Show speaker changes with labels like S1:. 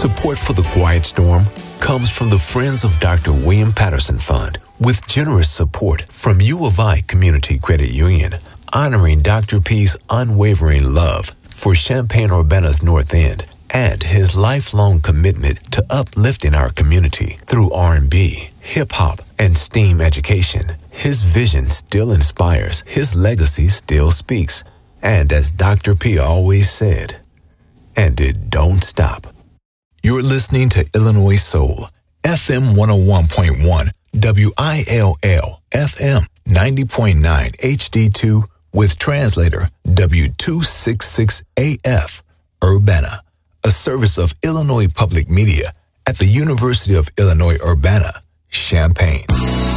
S1: Support for the Quiet Storm comes from the Friends of Dr. William Patterson Fund, with generous support from U of I Community Credit Union, honoring Dr. P's unwavering love for Champaign-Urbana's North End and his lifelong commitment to uplifting our community through R&B, hip-hop, and STEAM education. His vision still inspires, his legacy still speaks, and as Dr. P always said, and it don't stop. You're listening to Illinois Soul, FM 101.1, WILL, FM 90.9 HD2, with translator W266AF, Urbana, a service of Illinois Public Media at the University of Illinois Urbana, Champaign.